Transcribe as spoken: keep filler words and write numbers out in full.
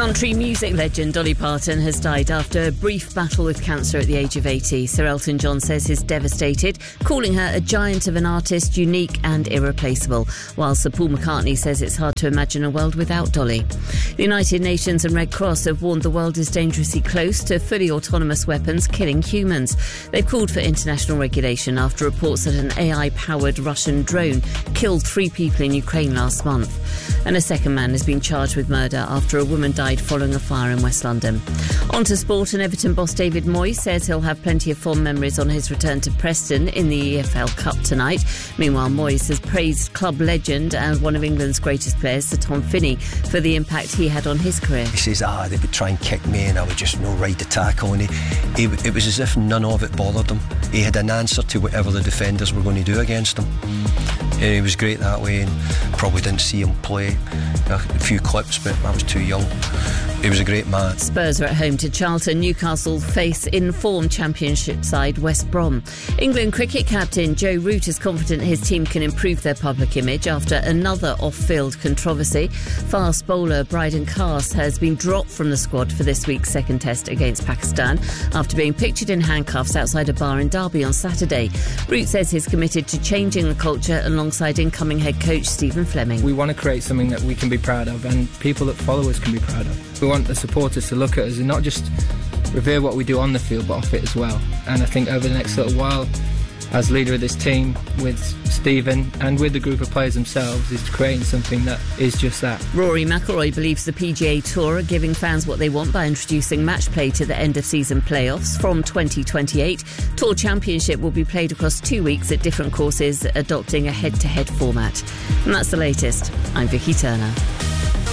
Country music legend Dolly Parton has died after a brief battle with cancer at the age of eighty. Sir Elton John says he's devastated, calling her a giant of an artist, unique and irreplaceable, while Sir Paul McCartney says it's hard to imagine a world without Dolly. The United Nations and Red Cross have warned the world is dangerously close to fully autonomous weapons killing humans. They've called for international regulation after reports that an A I-powered Russian drone killed three people in Ukraine last month. And a second man has been charged with murder after a woman died following a fire in West London. On to sport, and Everton boss David Moyes says he'll have plenty of fond memories on his return to Preston in the E F L Cup tonight. Meanwhile, Moyes has praised club legend and one of England's greatest players, Sir Tom Finney, for the impact he had on his career. He says, ah, they would try and kick me and I would just, you know, ride the tackle. And he, he, it was as if none of it bothered him. He had an answer to whatever the defenders were going to do against him. And he was great that way, and probably didn't see him play a few clips, but I was too young. He was a great man. Spurs are at home to Charlton. Newcastle face in-form Championship side West Brom. England cricket captain Joe Root is confident his team can improve their public image after another off-field controversy. Fast bowler Bryden Cast has been dropped from the squad for this week's second test against Pakistan after being pictured in handcuffs outside a bar in Derby on Saturday. Root says he's committed to changing the culture alongside incoming head coach Stephen Fleming. We want to create something that we can be proud of and people that follow us can be proud of. We want the supporters to look at us and not just revere what we do on the field but off it as well. And I think over the next little while, as leader of this team with Stephen and with the group of players themselves, is creating something that is just that. Rory McIlroy believes the P G A Tour are giving fans what they want by introducing match play to the end of season playoffs from twenty twenty-eight. Tour Championship will be played across two weeks at different courses, adopting a head-to-head format. And that's the latest. I'm Vicky Turner.